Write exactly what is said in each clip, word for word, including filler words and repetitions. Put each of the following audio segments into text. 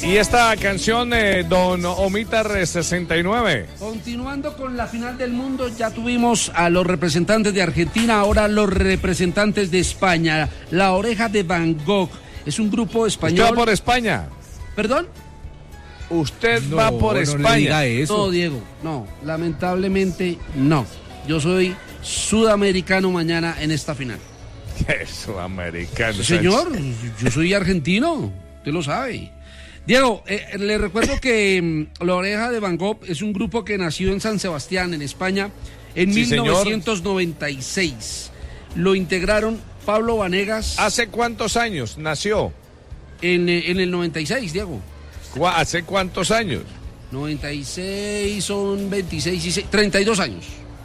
Y esta canción, eh, don Omitar sesenta y nueve. Continuando con la final del mundo, ya tuvimos a los representantes de Argentina, ahora los representantes de España. La Oreja de Van Gogh es un grupo español. ¿Usted va por España? ¿Perdón? Usted no, va por no España. Le diga eso. No, Diego, no, lamentablemente no. Yo soy sudamericano mañana en esta final. ¿Qué sudamericano? Sí, señor, yo soy argentino, usted lo sabe. Diego, eh, le recuerdo que mm, La Oreja de Van Gogh es un grupo que nació en San Sebastián, en España, en sí, mil novecientos noventa y seis. Señor. Lo integraron Pablo Vanegas. ¿Hace cuántos años nació? En, en el noventa y seis, Diego. ¿Hace cuántos años? noventa y seis son veintiséis y seis, treinta y dos años.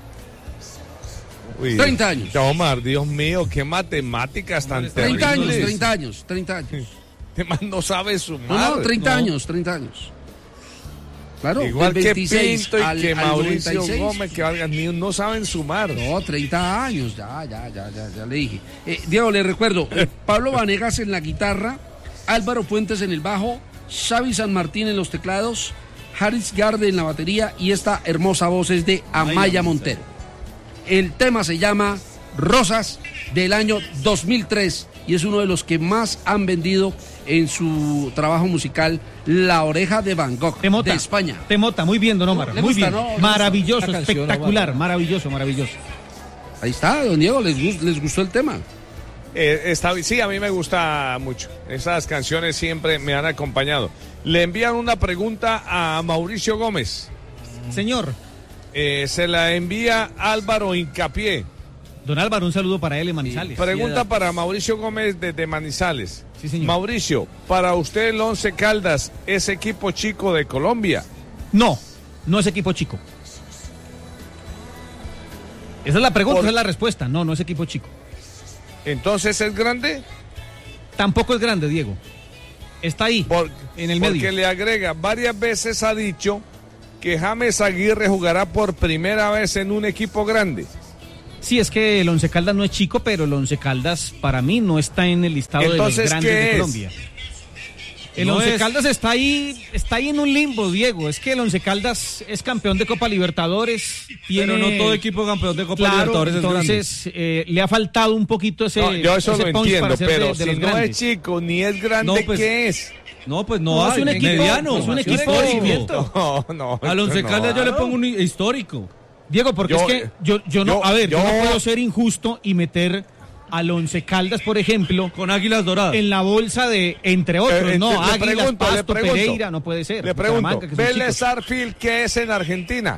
Uy, treinta años. Omar, Dios mío, qué matemáticas tan terribles. treinta años, treinta años, treinta años. Este man no sabe sumar. No, no, treinta no. años, treinta años. Claro, igual que Pinto y al, que al Mauricio noventa y seis. Gómez, que Vargas Niño no saben sumar. No, treinta años, ya, ya, ya, ya, ya le dije. Eh, Diego, le recuerdo, eh, Pablo Vanegas en la guitarra, Álvaro Puentes en el bajo, Xavi San Martín en los teclados, Haris Garde en la batería y esta hermosa voz es de Amaya Montero. El tema se llama Rosas, del año dos mil tres y es uno de los que más han vendido en su trabajo musical, La Oreja de Van Gogh, Temota, de España. Temota, muy bien, don Omar, ¿Le muy gusta, bien, no? maravilloso, Canción, espectacular, Omar. maravilloso, maravilloso. Ahí está, don Diego, ¿les, gust- les gustó el tema? Eh, está, sí, a mí me gusta mucho. Esas canciones siempre me han acompañado. Le envían una pregunta a Mauricio Gómez. Señor. Eh, se la envía Álvaro Hincapié. Don Álvaro, un saludo para él en Manizales. Pregunta sí, para Mauricio Gómez desde Manizales. Sí, señor. Mauricio, ¿para usted el Once Caldas es equipo chico de Colombia? No, no es equipo chico. Esa es la pregunta, Por... esa es la respuesta. No, no es equipo chico. ¿Entonces es grande? Tampoco es grande, Diego. Está ahí, Por... en el medio. Porque le agrega, varias veces ha dicho que James Aguirre jugará por primera vez en un equipo grande. Sí, es que el Once Caldas no es chico, pero el Once Caldas para mí no está en el listado Entonces, de los grandes ¿qué de es? Colombia. El No Once es... Caldas está ahí, está ahí en un limbo, Diego. Es que el Once Caldas es campeón de Copa Libertadores. Tiene... Pero no todo equipo campeón de Copa claro, Libertadores entonces, es grande. Eh, le ha faltado un poquito ese. No, yo eso ese lo punch entiendo, para ser pero de, de si los no grandes. es chico ni es grande, No, pues, ¿qué es? No, pues no, No, hay, es un equipo mediano. es un equipo histórico. No, no. Al Once no, Caldas no. yo le pongo un histórico. Diego, porque Yo, es que yo, yo no, yo- a ver, yo, yo- no puedo ser injusto y meter al Once Caldas, por ejemplo, Con Águilas Doradas. en la bolsa de, entre otros, Eh, eh, no, le Águilas, pregunto, le Pasto, pregunto. Pereira, no puede ser. Le pregunto, Bucaramanga, que son Vélez chicos. Sarsfield, ¿qué es en Argentina?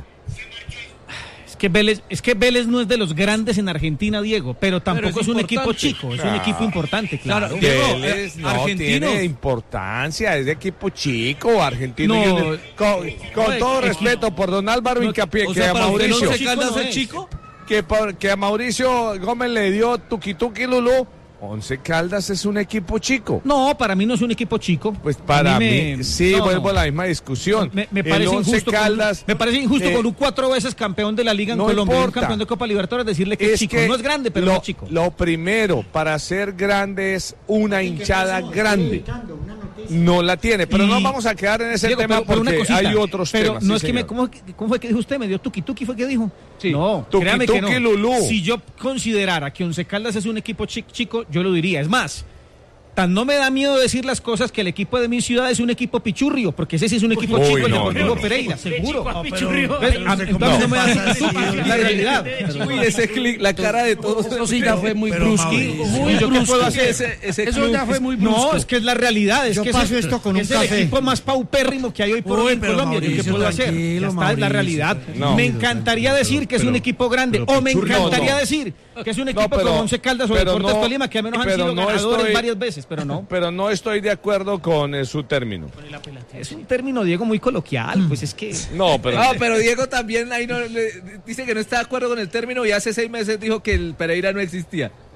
Es que Vélez, es que Vélez no es de los grandes en Argentina, Diego, pero tampoco Pero es es, un equipo importante. chico, es un Ah. equipo importante, claro. Claro, Diego, Vélez eh, no argentinos. tiene importancia, es de equipo chico, argentino. No. Junior. Con, con No, todo equipo- respeto por don Álvaro No, Hincapié, o que sea, a para usted el Mauricio, Once Caldas no es es. chico. que, por- que a Mauricio Gómez le dio tuki tuki lulú. Once Caldas es un equipo chico. No, para mí no es un equipo chico. Pues para A mí, me- sí, no, vuelvo no. a la misma discusión. Me, me El parece Once injusto, con- Caldas, me parece injusto eh, con un cuatro veces campeón de la liga en no Colombia, y un importa. campeón de Copa Libertadores, decirle que es, chico. No es grande, pero lo, no es chico. Lo primero para ser grande es una hinchada grande. No la tiene, pero Y- no vamos a quedar en ese Diego, tema pero- pero una porque cosita, hay otros pero temas. no sí, es que me, señor. ¿cómo, ¿cómo fue que dijo usted? ¿Me dio tuki tuki fue que dijo? Sí. No, Tuki créame que tuki no. lulú. Si yo considerara que Once Caldas es un equipo chi- chico, yo lo diría. Es más, tan no me da miedo decir las cosas que el equipo de mi ciudad es un equipo pichurrio, porque ese sí es un equipo Uy, chico, el no, Deportivo no. Pereira, seguro. Chico a pichurrio. ¿Ves? A- Entonces no me da pasa así, es la realidad. Uy, ese clic, la cara de todos. Eso sí ya fue muy Pero, brusco. Mauricio, Muy ¿yo qué brusco. puedo hacer? Ese, ese Eso club ya fue es- muy brusco. No, es que es la realidad. Es Yo que paso es, esto con un es el café. equipo más paupérrimo que hay hoy por Uy, hoy en pero Colombia. ¿Yo ¿Qué Mauricio, puedo hacer? tranquilo, Ya está, es la Mauricio, realidad. No. Me encantaría decir que es un equipo grande, o me pichurrio, encantaría no. decir que es un No, equipo pero- como Once Caldas o pero Deportes no- Tolima, que al menos han pero sido no ganadores estoy- varias veces, pero no. Pero no estoy de acuerdo con eh, su término. Es un término, Diego, muy coloquial, pues es que... No, pero... No, pero Diego también ahí no, le- dice que no está de acuerdo con el término y hace seis meses dijo que el Pereira no existía.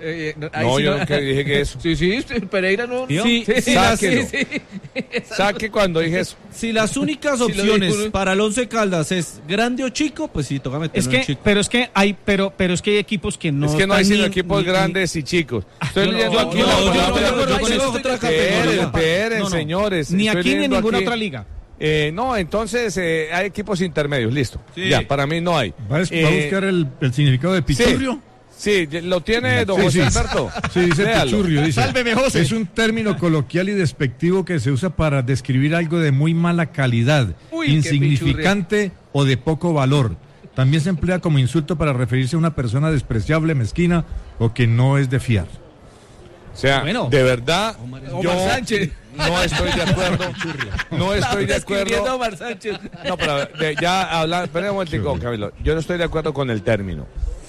Eh, no, No, sí yo nunca dije que eso. Sí, sí, Pereira no. Sí, sí, sí, sáquelo. sí, sí. Saque cuando dije eso. Si las únicas Si lo opciones dijo, ¿no? para el Once Caldas es grande o chico, pues sí, toca meterlo Es en que, chico. pero es que hay, pero, pero es que hay equipos que no. es que no hay están sino ni- equipos ni- grandes y chicos. Estoy yo no- leyendo yo- aquí yo- la yo- yo- palabra- yo- yo- yo- con yo- otra Esperen, categoría. esperen, No, no. señores. Ni Estoy aquí ni en leyendo ninguna aquí. otra liga. Eh, no, entonces eh, hay equipos intermedios, listo. Sí. Ya, para mí no hay. ¿Va a, Eh, va a buscar el, el significado de pichurrio? Sí, lo tiene don Sí, José sí. Alberto. Sí, dice Léalo. pichurrio, dice. Sálveme, José. Es un término coloquial y despectivo que se usa para describir algo de muy mala calidad, Uy, qué insignificante o de poco valor. También se emplea como insulto para referirse a una persona despreciable, mezquina o que no es de fiar. O sea, Bueno. de verdad, Omar yo Sánchez. no estoy de acuerdo. No estoy de Escribiendo acuerdo. Omar Sánchez. No, pero de- ya hablando, espera un momentico, Camilo. Yo no estoy de acuerdo con el término.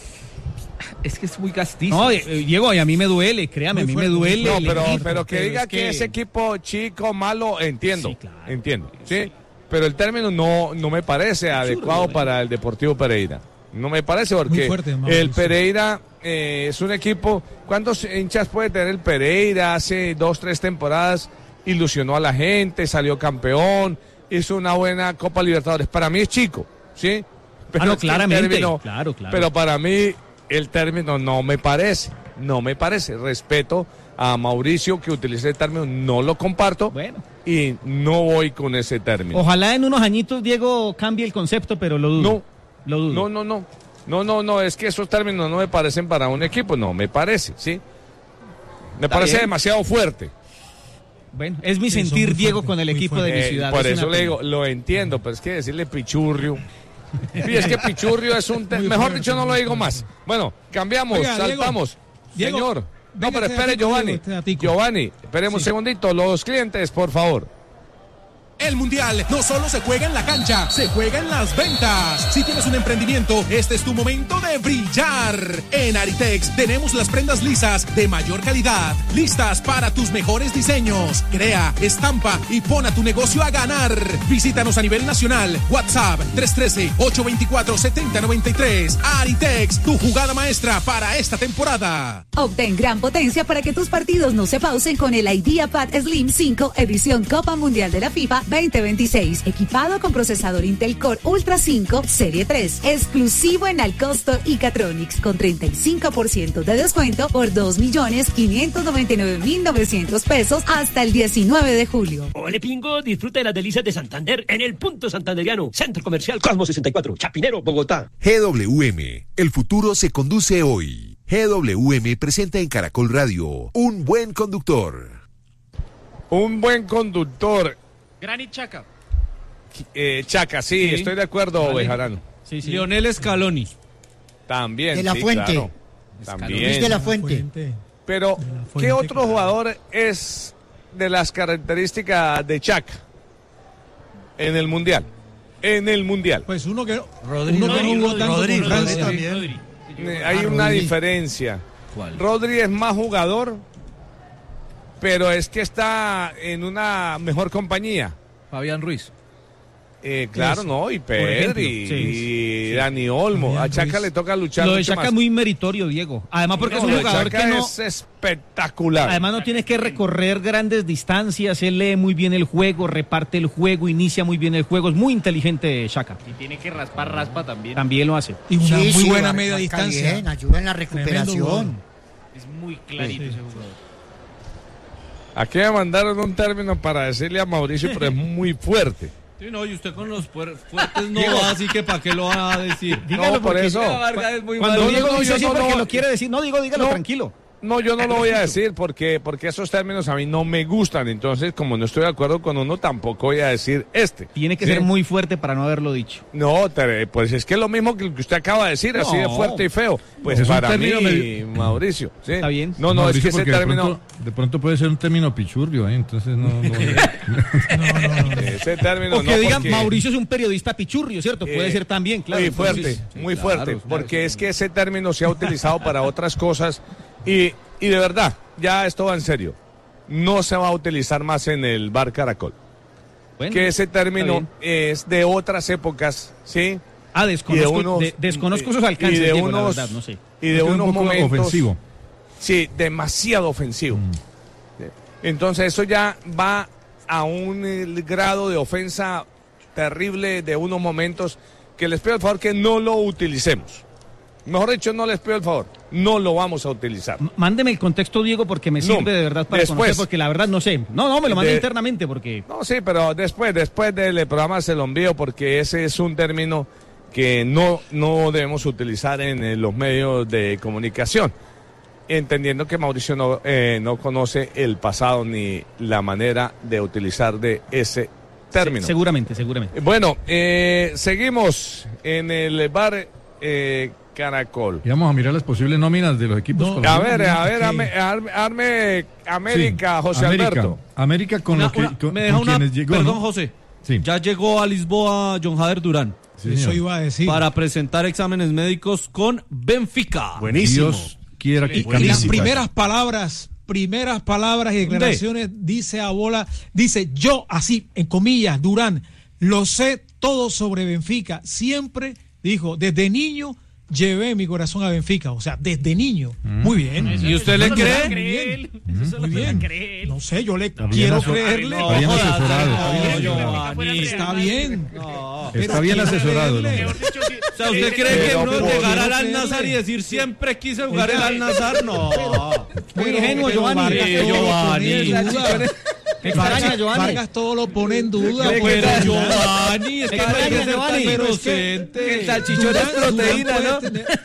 Es que es muy castizo. No, eh, eh, Diego, y a mí me duele, créame, a mí me duele. No, el pero, equipo, pero que pero diga es que ese equipo chico, malo, entiendo. Sí, claro. Entiendo, ¿sí? Pero el término no, no me parece adecuado para el Deportivo Pereira. No me parece porque fuerte, Mauricio. el Pereira eh, es un equipo. ¿Cuántos hinchas puede tener el Pereira? Hace dos, tres temporadas ilusionó a la gente, salió campeón, hizo una buena Copa Libertadores. Para mí es chico, ¿sí? Ah, no, es que el claramente, término- claro, claro. Pero para mí el término no me parece, no me parece. Respeto a Mauricio que utilice el término, no lo comparto Bueno. y no voy con ese término. Ojalá en unos añitos Diego cambie el concepto, pero lo dudo. No, Lo dudo. no, no, no. No, no, no, es que esos términos no me parecen para un equipo, no me parece, ¿sí? Me Está parece bien. demasiado fuerte. Bueno, es mi Sí, son sentir, muy Diego, fuertes, con el muy equipo de mi Eh, ciudad. por es eso una le pena. digo, lo entiendo, pero es que decirle pichurrio. Sí, es que pichurrio es un... te- Muy Mejor fuerte, dicho, no lo muy digo fuerte. más. Bueno, cambiamos, Oiga, Diego, saltamos. Diego, Señor. No, venga pero este espere, datico, Giovanni. Diego, este datico. Giovanni, esperemos un Sí. segundito. Los clientes, por favor. El Mundial no solo se juega en la cancha, se juega en las ventas. Si tienes un emprendimiento, este es tu momento de brillar. En Aritex tenemos las prendas lisas de mayor calidad, listas para tus mejores diseños. Crea, estampa y pon a tu negocio a ganar. Visítanos a nivel nacional. WhatsApp tres uno tres, ocho dos cuatro, siete cero nueve tres. Aritex, tu jugada maestra para esta temporada. Obtén gran potencia para que tus partidos no se pausen con el IdeaPad Slim cinco edición Copa Mundial de la FIFA veinte veintiséis, equipado con procesador Intel Core Ultra cinco Serie tres, exclusivo en Alcosto y Catronics, con treinta y cinco por ciento de descuento por dos millones quinientos noventa y nueve mil novecientos pesos hasta el diecinueve de julio. Ole Pingo, disfruta de las delicias de Santander en el punto santanderiano, Centro Comercial Cosmo sesenta y cuatro, Chapinero, Bogotá. G W M, el futuro se conduce hoy. G W M presenta en Caracol Radio Un Buen Conductor. Un buen conductor. Granit Chaca. Eh, Chaca, sí, Sí. estoy de acuerdo, Vale. Bejarano. Sí, sí. Lionel Scaloni. También. De la sí, Fuente. claro. Luis También. de la Fuente. Fuente. Pero, De la ¿qué Fuente, otro claro. jugador es de las características de Chaca en el Mundial? En el Mundial. Pues uno que, Rodri, uno que no Rodri, jugó tanto Rodri, con Francia Rodri. también. Eh, Hay Ah, una Rodri. diferencia. ¿Cuál? Rodri es más jugador, pero es que está en una mejor compañía. Fabián Ruiz. Eh, claro, Eso, no, y ejemplo, Pedri, sí, y Dani Olmo. Fabián A Chaca Ruiz. le toca luchar Lo de mucho Chaca más. es muy meritorio, Diego. Además, porque No, es un lo de jugador Chaca que no. es espectacular. Además, no tiene que recorrer grandes distancias. Él lee muy bien el juego, reparte el juego, inicia muy bien el juego. Es muy inteligente, Chaca. Y tiene que raspar, raspa también. También lo hace. Y una Sí, muy sí, buena marca media distancia. bien, ayuda en la Tremendo recuperación. jugador. Es muy clarito Sí. ese jugador. Aquí me mandaron un término para decirle a Mauricio, pero es muy fuerte. Sí, no, y usted con los fuer- fuertes no va, así que ¿para qué lo va a decir? Dígalo No, por porque- eso. Vargas es muy Cuando No, Diego no, dice yo así no, porque no. lo quiere decir. No, digo, dígalo No. tranquilo. No, yo no lo voy a decir porque, porque esos términos a mí no me gustan. Entonces, como no estoy de acuerdo con uno, tampoco voy a decir este. Tiene que ¿Sí? ser muy fuerte para no haberlo dicho. No, te- pues es que es lo mismo que lo que usted acaba de decir, así de No. fuerte y feo. Pues Es un para mí, término medio- Mauricio. ¿sí? Está bien. No, no, Mauricio, es que ese porque de término, pronto- De pronto, puede ser un término pichurrio, ¿eh? Entonces no... no- ese término O que no, digan, porque- Mauricio es un periodista pichurrio, ¿cierto? Puede Eh, ser también, claro. Muy fuerte, Entonces, muy claro, fuerte, claro, porque sí. es que ese término se ha utilizado para otras cosas y, y de verdad, ya esto va en serio, no se va a utilizar más en el bar Caracol. bueno, Que ese está término bien. es de otras épocas, ¿sí? Ah, Y de desconozco, unos, de- desconozco y- esos alcances, y de Diego, la unos, verdad, no sé. y de es un unos poco momentos, ofensivo. Sí, demasiado ofensivo. Mm. Entonces eso ya va a un el grado de ofensa terrible de unos momentos que les pido el favor que no lo utilicemos. Mejor dicho, no les pido el favor, no lo vamos a utilizar. M- mándeme el contexto, Diego, porque me sirve no, de verdad para después, conocer, porque la verdad no sé. No, no, me lo mande de, internamente porque... No, sí, pero después, después del programa se lo envío porque ese es un término que no, no debemos utilizar en, en los medios de comunicación, entendiendo que Mauricio no, eh, no conoce el pasado ni la manera de utilizar de ese término. Se, seguramente, seguramente. Bueno, eh, seguimos en el bar eh, Caracol. Y vamos a mirar las posibles nóminas de los equipos. No, a ver, a ver, arme, arme, arme América, sí, José América, Alberto. América con una, lo que una, con, me deja con una, quienes llegó. Perdón, ¿no? José. Sí. Ya llegó a Lisboa John Jader Durán. Sí, Eso iba a decir. Para presentar exámenes médicos con Benfica. Buenísimo. Dios quiera que y, y las primeras palabras, primeras palabras y declaraciones, ¿De? dice a bola, dice yo así, en comillas, Durán, lo sé todo sobre Benfica. Siempre dijo, desde niño llevé mi corazón a Benfica, o sea, desde niño. Mm. Muy bien. ¿Y ¿Y usted le cree? Muy bien. Mm. Muy bien. No sé, yo le Está quiero bien creerle. Está bien asesorado. No, está bien. No. Está bien asesorado. O sea, ¿usted cree que uno llegará al Al-Nassr y decir siempre quise jugar el Al-Nassr? No. Muy ingenuo, Giovanni. Giovanni. Vargas, Vargas todo lo pone en duda. Pero Giovanni, es que Giovanni, inocente. El salchichón es proteína, ¿no?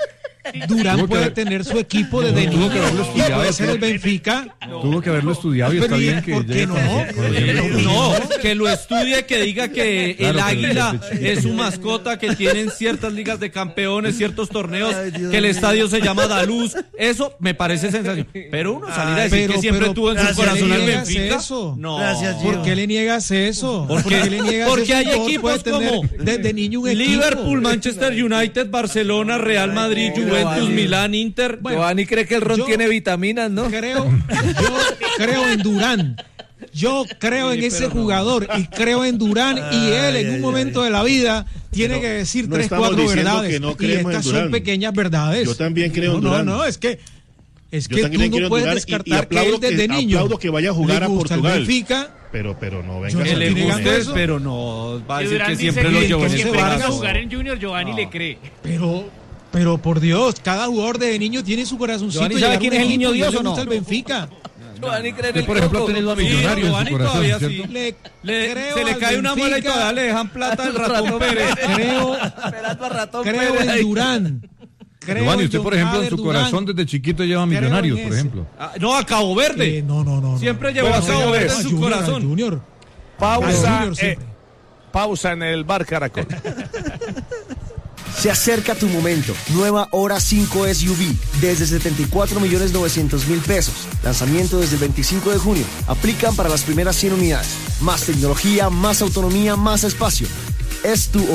Durán puede que, tener su equipo desde no, niño tuvo que haberlo estudiado, puede ser el Benfica. No. Tuvo que haberlo estudiado y está bien que ¿por qué no? No, no, que lo estudie, que diga que claro, el águila es su mascota, que tienen ciertas ligas de campeones, ciertos torneos, ay, que el estadio se llama Daluz. Eso me parece sensacional. Pero uno salir a decir pero, que siempre pero, tuvo en su corazón al Benfica. Eso? No. Gracias, ¿por qué le niegas eso? ¿Por qué, ¿Por qué le niegas porque eso? Hay equipos como desde niño un Liverpool, equipo. Manchester United, Barcelona, Real Madrid, Juventus, Juventus, Milán, Inter. Bueno, Giovanni cree que el ron yo tiene vitaminas, ¿no? Creo, yo creo en Durán. Yo creo sí, en ese jugador no. y creo en Durán ay, y él en un ay, momento ay. de la vida tiene no, que decir no tres, cuatro verdades. No y estas son pequeñas verdades. Yo también creo en Durán. No, no, es que es que tú no puedes descartar y, y que él desde que, niño aplaudo que vaya a jugar a Portugal. Benfica, pero pero no venga que le guste, pero no va a decir que siempre lo llevó en Vargas a jugar en Junior. Giovanni le cree. Pero Pero por Dios, cada jugador de niño tiene su corazoncito. ¿Giovanni sabe quién es el niño Dios o no? El Benfica. Giovanni cree en el por ejemplo, ha tenido a Millonarios en su corazón, sí. le, le, se le cae una muela y todavía le dejan plata al Ratón Pérez. Creo, creo en Durán. Creo Giovanni, usted, por ejemplo, en su Durán. corazón desde chiquito lleva a Millonarios, por ejemplo. Ah, no, a Cabo Verde. Eh, no, no, no. Siempre llevó a Cabo Verde en su Junior, corazón. Junior. Pausa, junior eh, pausa en el bar Caracol. Se acerca tu momento. Nueva Hora cinco S U V desde setenta y cuatro millones novecientos mil pesos. Lanzamiento desde el veinticinco de junio. Aplican para las primeras cien unidades. Más tecnología, más autonomía, más espacio. Es tu